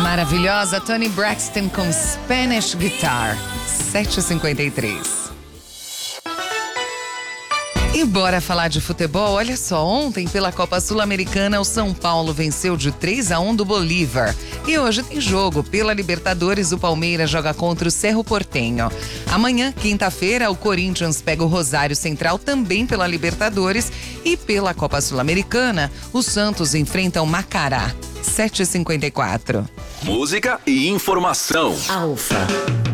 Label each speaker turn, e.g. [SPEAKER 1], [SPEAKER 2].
[SPEAKER 1] Maravilhosa Toni Braxton com Spanish Guitar, 7h53. E bora falar de futebol. Olha só, ontem pela Copa Sul-Americana o São Paulo venceu de 3-1 do Bolívar. E hoje tem jogo. Pela Libertadores, o Palmeiras joga contra o Cerro Porteño. Amanhã, quinta-feira, o Corinthians pega o Rosário Central também pela Libertadores. E pela Copa Sul-Americana, o Santos enfrenta o Macará, 7h54.
[SPEAKER 2] Música e informação.
[SPEAKER 3] Alfa.